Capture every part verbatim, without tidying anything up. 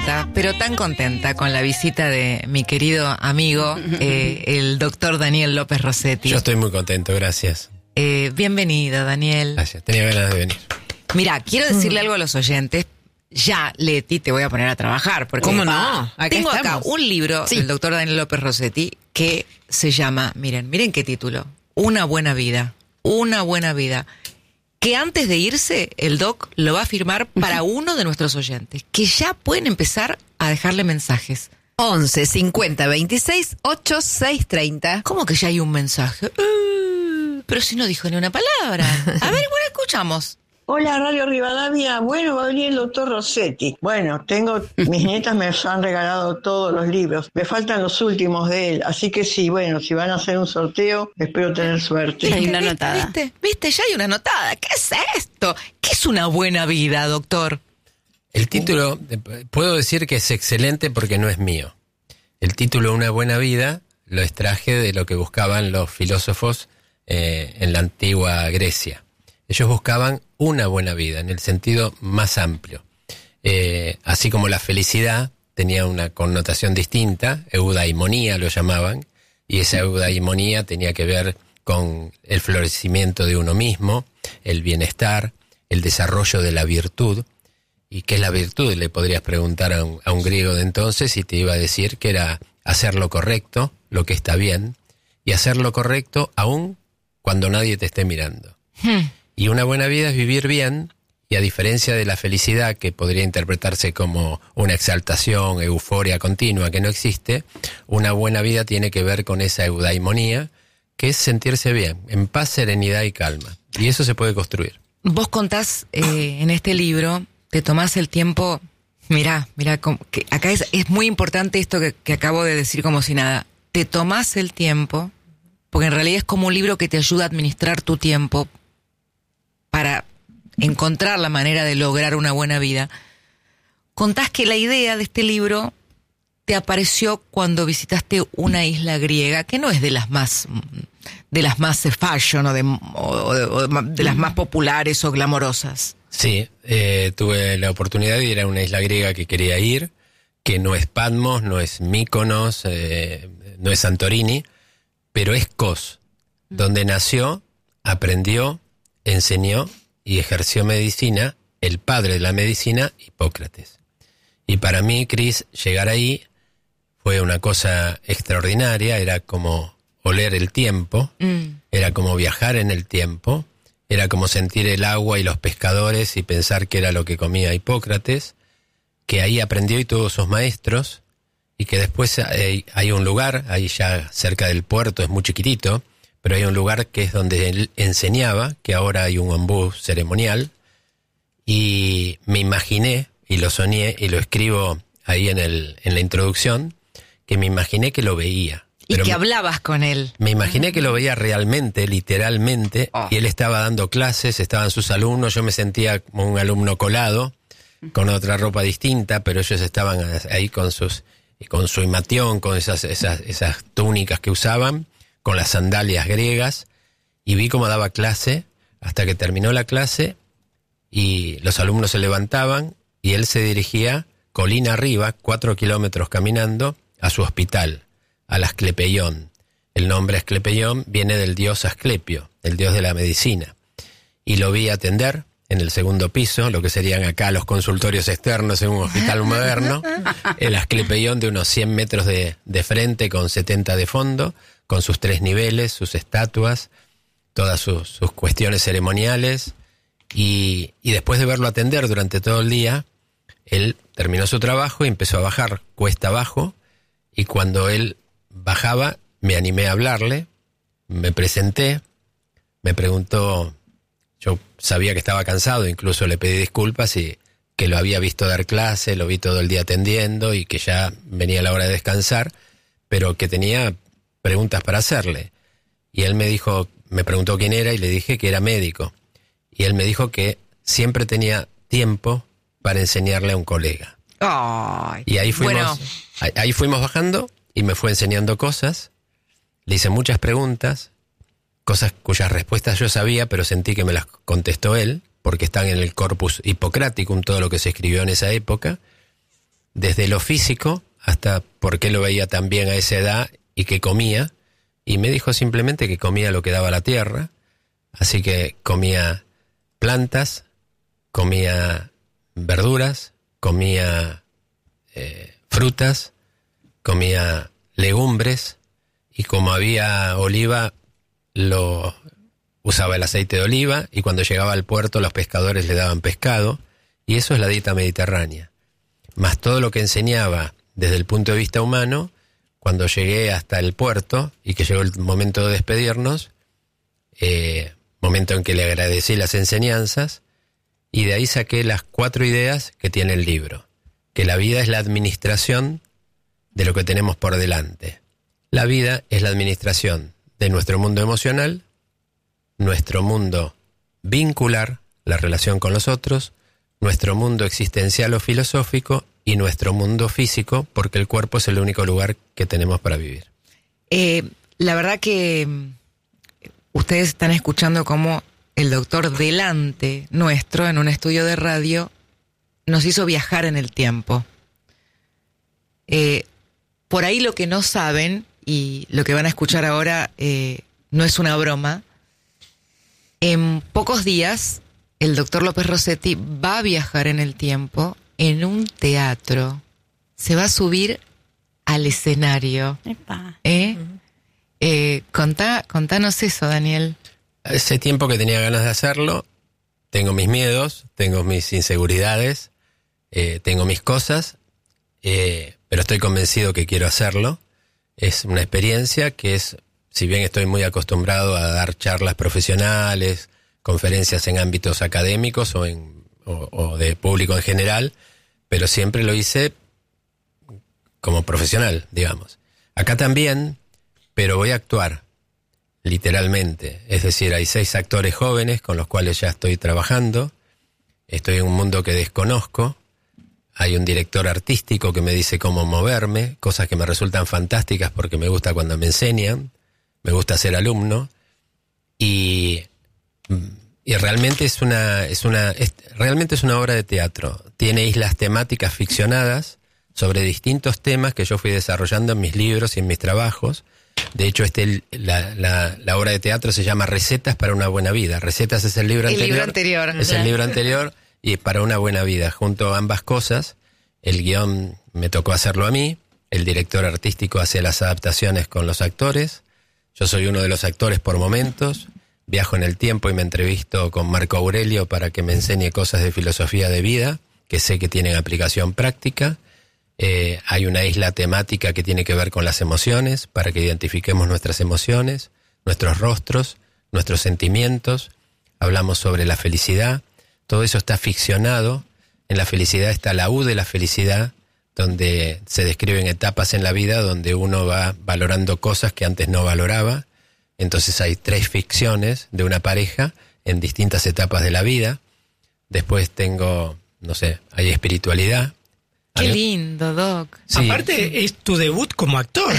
contenta, pero tan contenta con la visita de mi querido amigo, eh, el doctor Daniel López Rossetti. Yo estoy muy contento, gracias. Eh, bienvenido, Daniel. Gracias, tenía ganas de venir. Mira, quiero decirle algo a los oyentes. Ya, Leti, te voy a poner a trabajar. Porque ¿Cómo no? Acá tengo estamos. acá un libro Sí. del doctor Daniel López Rossetti que se llama, miren, miren qué título, Una buena vida, una buena vida. Que antes de irse, el doc lo va a firmar para uno de nuestros oyentes, que ya pueden empezar a dejarle mensajes. once cincuenta veintiséis ochenta y seis treinta. ¿Cómo que ya hay un mensaje? Uh, pero si no dijo ni una palabra. A ver, bueno, escuchamos. Hola, Radio Rivadavia. Bueno, va a venir el doctor Rossetti. Bueno, tengo, mis nietas me han regalado todos los libros. Me faltan los últimos de él. Así que sí, bueno, si van a hacer un sorteo, espero tener suerte. Hay una ¿Viste, anotada. ¿Viste? ¿Viste? Ya hay una anotada. ¿Qué es esto? ¿Qué es una buena vida, doctor? El título, eh, puedo decir que es excelente porque no es mío. El título Una buena vida lo extraje de lo que buscaban los filósofos eh, en la antigua Grecia. Ellos buscaban una buena vida en el sentido más amplio. Eh, así como la felicidad tenía una connotación distinta, eudaimonía lo llamaban, y esa eudaimonía tenía que ver con el florecimiento de uno mismo, el bienestar, el desarrollo de la virtud. ¿Y qué es la virtud? Le podrías preguntar a un, a un griego de entonces y te iba a decir que era hacer lo correcto, lo que está bien, y hacer lo correcto aún cuando nadie te esté mirando. Hmm. Y una buena vida es vivir bien, y a diferencia de la felicidad, que podría interpretarse como una exaltación, euforia continua que no existe, una buena vida tiene que ver con esa eudaimonía, que es sentirse bien, en paz, serenidad y calma. Y eso se puede construir. Vos contás eh, en este libro, te tomás el tiempo. Mirá, mirá, como que acá es, es muy importante esto que, que acabo de decir como si nada. Te tomás el tiempo, porque en realidad es como un libro que te ayuda a administrar tu tiempo para encontrar la manera de lograr una buena vida. Contás que la idea de este libro te apareció cuando visitaste una isla griega que no es de las más de las más fashion o de, o de, o de, de las más populares o glamorosas. Sí, eh, tuve la oportunidad de ir a una isla griega que quería ir, que no es Patmos, no es Mykonos, eh, no es Santorini, pero es Kos, donde nació, aprendió, enseñó y ejerció medicina el padre de la medicina, Hipócrates. Y para mí, Cris, llegar ahí fue una cosa extraordinaria, era como oler el tiempo, mm. era como viajar en el tiempo, era como sentir el agua y los pescadores y pensar que era lo que comía Hipócrates, que ahí aprendió y tuvo sus maestros, y que después hay, hay un lugar, ahí ya cerca del puerto, es muy chiquitito, pero hay un lugar que es donde él enseñaba, que ahora hay un ombú ceremonial, y me imaginé, y lo soñé, y lo escribo ahí en, el, en la introducción, que me imaginé que lo veía. Y Pero que me, hablabas con él. Me imaginé que lo veía realmente, literalmente, oh. y él estaba dando clases, estaban sus alumnos, yo me sentía como un alumno colado, con otra ropa distinta, pero ellos estaban ahí con sus con su imatión, con esas, esas, esas túnicas que usaban, con las sandalias griegas, y vi cómo daba clase, hasta que terminó la clase, y los alumnos se levantaban, y él se dirigía colina arriba, cuatro kilómetros caminando, a su hospital, al Asclepeión. El nombre Asclepeión viene del dios Asclepio, el dios de la medicina. Y lo vi atender en el segundo piso, lo que serían acá los consultorios externos en un hospital moderno, el Asclepeión de unos cien metros de, de frente con setenta de fondo, con sus tres niveles, sus estatuas, todas sus, sus cuestiones ceremoniales, y, y después de verlo atender durante todo el día, él terminó su trabajo y empezó a bajar cuesta abajo, y cuando él bajaba me animé a hablarle, me presenté, me preguntó, yo sabía que estaba cansado, incluso le pedí disculpas y que lo había visto dar clase, lo vi todo el día atendiendo y que ya venía la hora de descansar, pero que tenía preguntas para hacerle. Y él me dijo, me preguntó quién era y le dije que era médico. Y él me dijo que siempre tenía tiempo para enseñarle a un colega. Ay, y ahí fuimos, bueno. ahí, ahí fuimos bajando y me fue enseñando cosas, le hice muchas preguntas, cosas cuyas respuestas yo sabía, pero sentí que me las contestó él, porque están en el Corpus Hippocraticum, todo lo que se escribió en esa época, desde lo físico hasta por qué lo veía tan bien a esa edad y qué comía. Y me dijo simplemente que comía lo que daba la tierra. Así que comía plantas, comía verduras, comía eh, frutas, comía legumbres, y como había oliva, lo usaba el aceite de oliva, y cuando llegaba al puerto los pescadores le daban pescado, y eso es la dieta mediterránea. Más todo lo que enseñaba desde el punto de vista humano, cuando llegué hasta el puerto y que llegó el momento de despedirnos, eh, momento en que le agradecí las enseñanzas, y de ahí saqué las cuatro ideas que tiene el libro. Que la vida es la administración de lo que tenemos por delante. La vida es la administración de nuestro mundo emocional, nuestro mundo vincular, la relación con los otros, nuestro mundo existencial o filosófico y nuestro mundo físico, porque el cuerpo es el único lugar que tenemos para vivir. Eh, la verdad que ustedes están escuchando cómo el doctor delante nuestro, en un estudio de radio, nos hizo viajar en el tiempo. Eh, por ahí lo que no saben, y lo que van a escuchar ahora eh, no es una broma, en pocos días el doctor López Rossetti va a viajar en el tiempo en un teatro. Se va a subir al escenario. Epa. ¿Eh? Uh-huh. Eh, contá, contanos eso, Daniel. Hace tiempo que tenía ganas de hacerlo. Tengo mis miedos, tengo mis inseguridades, eh, tengo mis cosas, eh, pero estoy convencido que quiero hacerlo. Es una experiencia que es, si bien estoy muy acostumbrado a dar charlas profesionales, conferencias en ámbitos académicos o, en, o, o de público en general, pero siempre lo hice como profesional, digamos. Acá también, pero voy a actuar, literalmente. Es decir, hay seis actores jóvenes con los cuales ya estoy trabajando. Estoy en un mundo que desconozco. Hay un director artístico que me dice cómo moverme, cosas que me resultan fantásticas porque me gusta cuando me enseñan, me gusta ser alumno. Y, y realmente es una, es una, es, realmente es una obra de teatro. Tiene islas temáticas ficcionadas sobre distintos temas que yo fui desarrollando en mis libros y en mis trabajos. De hecho, este, la, la, la obra de teatro se llama Recetas para una buena vida. Recetas es el libro el anterior. Libro anterior. Es el libro anterior y para una buena vida. Junto a ambas cosas, el guión me tocó hacerlo a mí, el director artístico hace las adaptaciones con los actores, yo soy uno de los actores por momentos, viajo en el tiempo y me entrevisto con Marco Aurelio para que me enseñe cosas de filosofía de vida, que sé que tienen aplicación práctica. Eh, hay una isla temática que tiene que ver con las emociones, para que identifiquemos nuestras emociones, nuestros rostros, nuestros sentimientos. Hablamos sobre la felicidad. Todo eso está ficcionado. En la felicidad está la U de la felicidad, donde se describen etapas en la vida donde uno va valorando cosas que antes no valoraba. Entonces hay tres ficciones de una pareja en distintas etapas de la vida. Después tengo, no sé, hay espiritualidad. Qué lindo, Doc. Sí. Aparte, es tu debut como actor.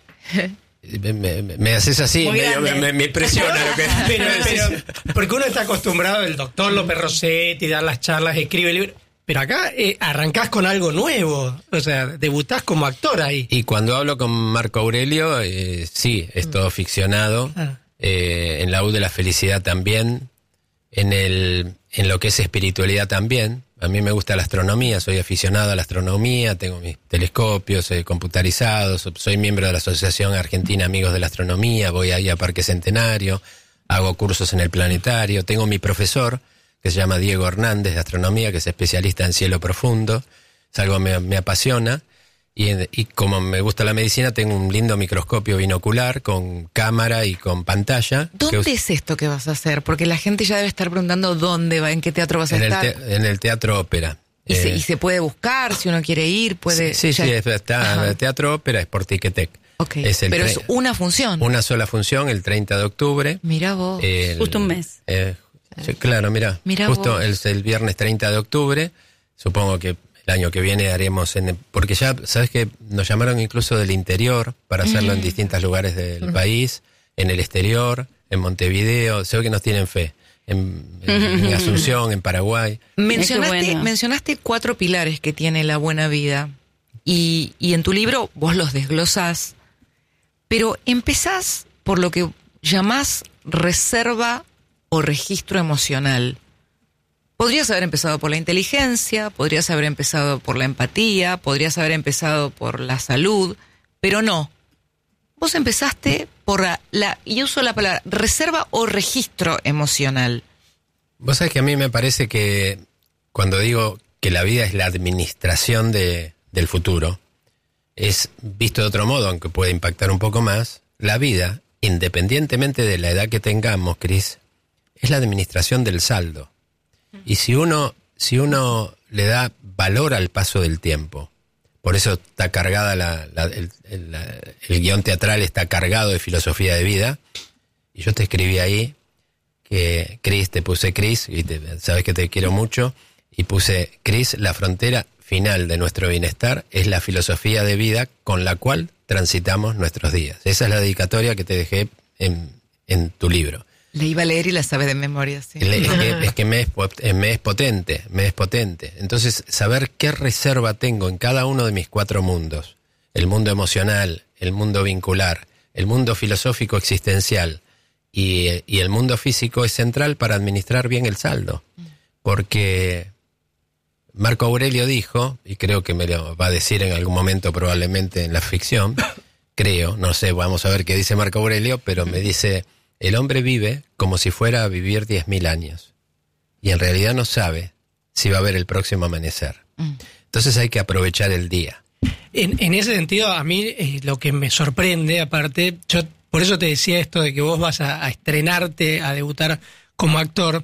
Me, me, me haces así, medio, me, me, me impresiona lo que pero, pero, porque uno está acostumbrado, el doctor López Rossetti, dar las charlas, escribe libros. Pero acá eh, arrancás con algo nuevo, o sea, debutás como actor ahí. Y cuando hablo con Marco Aurelio, eh, sí, es todo ficcionado. Ah. Eh, en la U de la felicidad también. En, el, en lo que es espiritualidad también. A mí me gusta la astronomía, soy aficionado a la astronomía, tengo mis telescopios eh, computarizados, soy miembro de la Asociación Argentina Amigos de la Astronomía, voy ahí a Parque Centenario, hago cursos en el planetario, tengo mi profesor, que se llama Diego Hernández de Astronomía, que es especialista en cielo profundo, es algo que me, me apasiona, y, y como me gusta la medicina, tengo un lindo microscopio binocular con cámara y con pantalla. ¿Dónde que, es esto que vas a hacer? Porque la gente ya debe estar preguntando dónde va, en qué teatro vas a en estar. El te, en el Teatro Ópera. ¿Y, eh, se, ¿Y se puede buscar si uno quiere ir? Puede. Sí, sí, ya... sí está. El Teatro Ópera es por Ticketek. Okay. Es el pero tre- es una función. Una sola función, el treinta de octubre. Mirá vos. El, Justo un mes. Eh, sí, claro, mirá. Mirá Justo vos. el, el viernes treinta de octubre. Supongo que el año que viene haremos en... Porque ya, ¿sabes qué? Nos llamaron incluso del interior para hacerlo mm. en distintos lugares del mm. país, en el exterior, en Montevideo. Sé que nos tienen fe. En, en, en Asunción, en Paraguay. Mencionaste, bueno. mencionaste cuatro pilares que tiene la buena vida. y, y en tu libro vos los desglosás, pero empezás por lo que llamás reserva o registro emocional. Podrías haber empezado por la inteligencia, podrías haber empezado por la empatía, podrías haber empezado por la salud, pero no. Vos empezaste por la, la y uso la palabra, reserva o registro emocional. Vos sabés que a mí me parece que cuando digo que la vida es la administración de, del futuro, es visto de otro modo, aunque puede impactar un poco más, la vida, independientemente de la edad que tengamos, Cris, es la administración del saldo. Y si uno, si uno le da valor al paso del tiempo, por eso está cargada la, la, el, el, la, el guión teatral está cargado de filosofía de vida, y yo te escribí ahí que Cris, te puse Cris, y te, sabes que te quiero mucho, y puse Cris, la frontera final de nuestro bienestar es la filosofía de vida con la cual transitamos nuestros días. Esa es la dedicatoria que te dejé en, en tu libro. Le iba a leer y la sabe de memoria, sí. Es que, es que me, es, me es potente, me es potente. Entonces, saber qué reserva tengo en cada uno de mis cuatro mundos, el mundo emocional, el mundo vincular, el mundo filosófico existencial y, y el mundo físico, es central para administrar bien el saldo. Porque Marco Aurelio dijo, y creo que me lo va a decir en algún momento probablemente en la ficción, creo, no sé, vamos a ver qué dice Marco Aurelio, pero me dice: el hombre vive como si fuera a vivir diez mil años y en realidad no sabe si va a ver el próximo amanecer. Entonces hay que aprovechar el día. En, en ese sentido, a mí eh, lo que me sorprende, aparte, yo por eso te decía esto de que vos vas a, a estrenarte, a debutar como actor,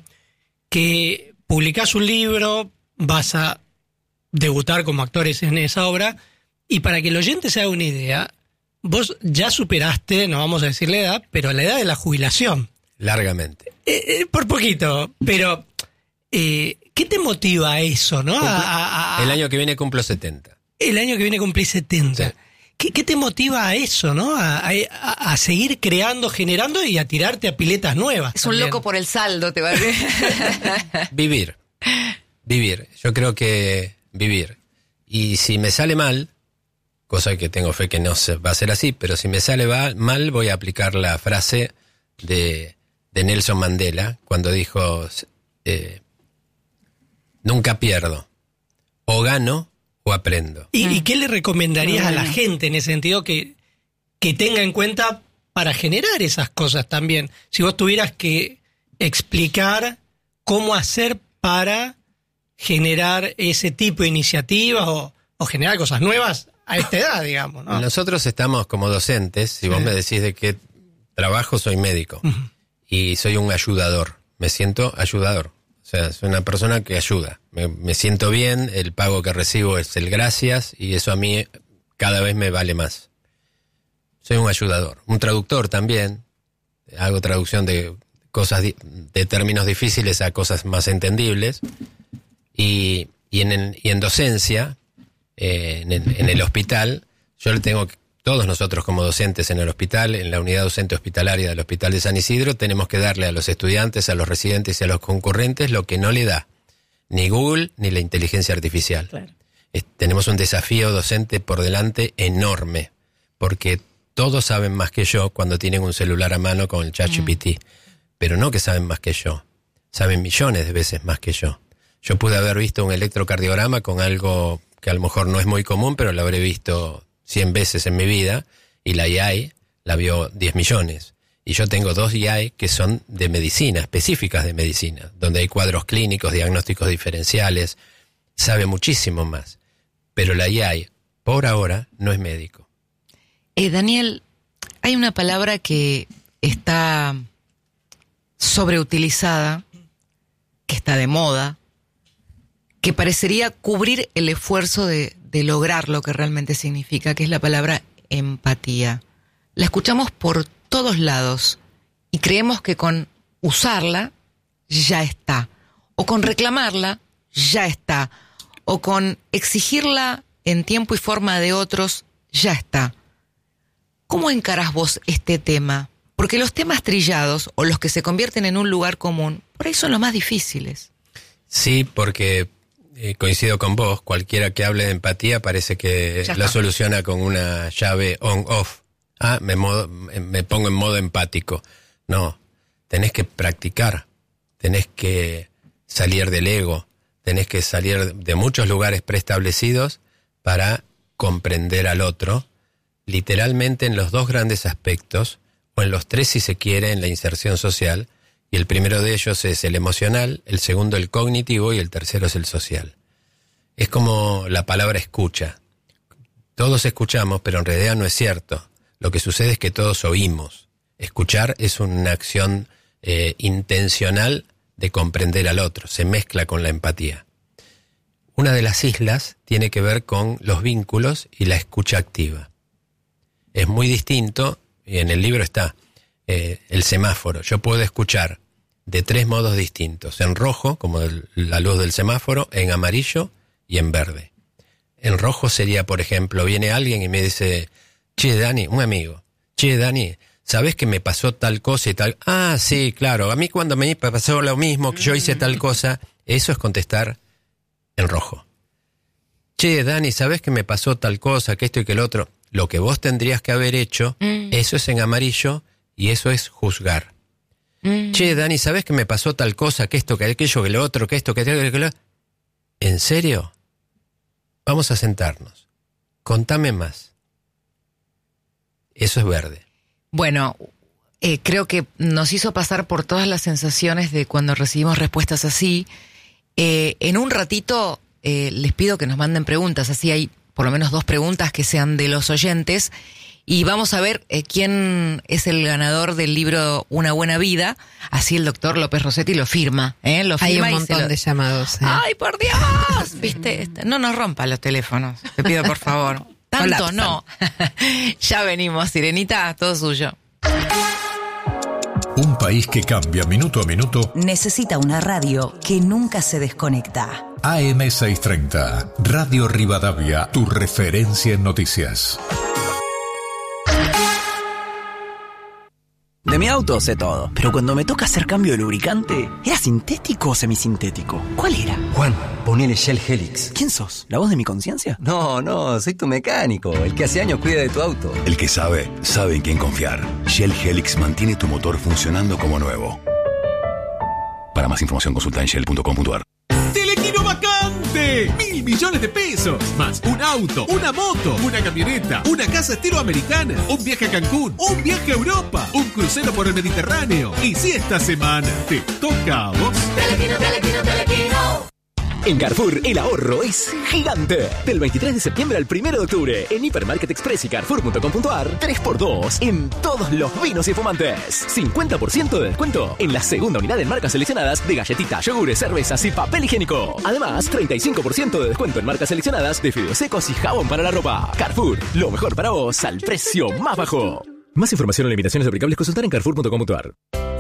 que publicás un libro, vas a debutar como actores en esa obra, y para que el oyente se haga una idea, vos ya superaste, no vamos a decir la edad, pero la edad de la jubilación. Largamente. Eh, eh, por poquito, pero eh, ¿qué te motiva a eso, no? A, a, a, el año que viene cumplo setenta. El año que viene cumplí setenta. Sí. ¿Qué, ¿Qué te motiva a eso, no? A, a, a seguir creando, generando y a tirarte a piletas nuevas. Es también. un loco por el saldo, te va a decir. Vivir. Vivir. Yo creo que vivir. Y si me sale mal, cosa que tengo fe que no se, va a ser así, pero si me sale va, mal, voy a aplicar la frase de, de Nelson Mandela, cuando dijo, eh, nunca pierdo, o gano o aprendo. ¿Y, ¿Y qué le recomendarías a la gente en ese sentido que, que tenga en cuenta para generar esas cosas también? Si vos tuvieras que explicar cómo hacer para generar ese tipo de iniciativas o, o generar cosas nuevas a esta edad, digamos, ¿no? Nosotros estamos como docentes, si sí. vos me decís de qué trabajo, soy médico. Uh-huh. Y soy un ayudador, me siento ayudador. O sea, soy una persona que ayuda. Me, me siento bien, el pago que recibo es el gracias, y eso a mí cada vez me vale más. Soy un ayudador. Un traductor también. Hago traducción de cosas, de términos difíciles a cosas más entendibles. Y, y, en, y en docencia, eh, en, en el hospital, yo le tengo que, todos nosotros como docentes en el hospital, en la unidad docente hospitalaria del Hospital de San Isidro, tenemos que darle a los estudiantes, a los residentes y a los concurrentes lo que no le da ni Google ni la inteligencia artificial. Claro. Es, tenemos un desafío docente por delante enorme, porque todos saben más que yo cuando tienen un celular a mano con el ChatGPT, mm. pero no que saben más que yo, saben millones de veces más que yo. Yo pude haber visto un electrocardiograma con algo que a lo mejor no es muy común, pero lo habré visto cien veces en mi vida, y la I A la vio diez millones. Y yo tengo dos I A que son de medicina, específicas de medicina, donde hay cuadros clínicos, diagnósticos diferenciales, sabe muchísimo más. Pero la I A, por ahora, no es médico. Eh, Daniel, hay una palabra que está sobreutilizada, que está de moda, que parecería cubrir el esfuerzo de, de lograr lo que realmente significa, que es la palabra empatía. La escuchamos por todos lados y creemos que con usarla ya está, o con reclamarla ya está, o con exigirla en tiempo y forma de otros ya está. ¿Cómo encarás vos este tema? Porque los temas trillados o los que se convierten en un lugar común, por ahí son los más difíciles. Sí, porque eh, coincido con vos, cualquiera que hable de empatía parece que Ya lo está. soluciona con una llave on-off. Ah, me, modo, me pongo en modo empático. No, tenés que practicar, tenés que salir del ego, tenés que salir de muchos lugares preestablecidos para comprender al otro, literalmente en los dos grandes aspectos, o en los tres si se quiere, en la inserción social, y el primero de ellos es el emocional, el segundo el cognitivo y el tercero es el social. Es como la palabra escucha. Todos escuchamos, pero en realidad no es cierto. Lo que sucede es que todos oímos. Escuchar es una acción eh, intencional de comprender al otro, se mezcla con la empatía. Una de las islas tiene que ver con los vínculos y la escucha activa. Es muy distinto, y en el libro está eh, el semáforo. Yo puedo escuchar de tres modos distintos: en rojo, como el, la luz del semáforo, en amarillo y en verde. En rojo sería, por ejemplo, viene alguien y me dice: che, Dani, un amigo, che, Dani, ¿sabés que me pasó tal cosa y tal? Ah, sí, claro, a mí cuando me pasó lo mismo, que yo hice tal cosa, eso es contestar en rojo. Che, Dani, ¿sabés que me pasó tal cosa, que esto y que el otro? Lo que vos tendrías que haber hecho, mm. eso es en amarillo y eso es juzgar. Mm. Che, Dani, ¿sabés que me pasó tal cosa, que esto, que aquello, que lo otro, que esto, que aquello, que lo... ¿En serio? Vamos a sentarnos. Contame más. Eso es verde. Bueno, eh, creo que nos hizo pasar por todas las sensaciones de cuando recibimos respuestas así. Eh, en un ratito eh, les pido que nos manden preguntas, así hay por lo menos dos preguntas que sean de los oyentes, y vamos a ver eh, quién es el ganador del libro Una Buena Vida, así el doctor López Rossetti lo firma, ¿eh? Lo hay firma un y montón se lo... de llamados. ¿eh? ¡Ay, por Dios! ¿Viste? No nos rompa los teléfonos, te pido por favor. Tanto Colapsan. no. Ya venimos, Sirenita, todo suyo. Un país que cambia minuto a minuto. Necesita una radio que nunca se desconecta. A M seiscientos treinta, Radio Rivadavia, tu referencia en noticias. De mi auto sé todo, pero cuando me toca hacer cambio de lubricante, ¿era sintético o semisintético? ¿Cuál era? Juan, ponele Shell Helix. ¿Quién sos? ¿La voz de mi conciencia? No, no, soy tu mecánico, el que hace años cuida de tu auto. El que sabe, sabe en quién confiar. Shell Helix mantiene tu motor funcionando como nuevo. Para más información consulta en shell punto com punto a r. ¡Telequino vacante! Mil millones de pesos, más un auto, una moto, una camioneta, una casa estilo americana, un viaje a Cancún, un viaje a Europa, un crucero por el Mediterráneo. Y si esta semana te toca a vos... Telequino, telequino, telequino. En Carrefour, el ahorro es gigante. Del veintitrés de septiembre al primero de octubre, en Hipermarket Express y Carrefour punto com punto a r, tres por dos en todos los vinos y fumantes. cincuenta por ciento de descuento en la segunda unidad en marcas seleccionadas de galletitas, yogures, cervezas y papel higiénico. Además, treinta y cinco por ciento de descuento en marcas seleccionadas de fideos secos y jabón para la ropa. Carrefour, lo mejor para vos al precio más bajo. Más información o limitaciones aplicables consultar en carrefour punto com punto a r.